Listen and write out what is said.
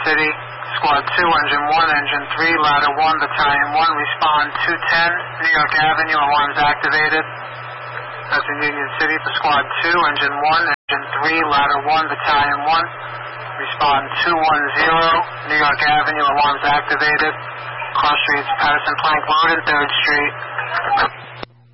City. Squad 2, Engine 1, Engine 3, Ladder 1, Battalion 1, respond 210, New York Avenue, alarms activated. That's in Union City for Squad 2, Engine 1, Engine 3, Ladder 1, Battalion 1, respond 210, New York Avenue, alarms activated. Cross Streets, Patterson Plank Road and 3rd Street.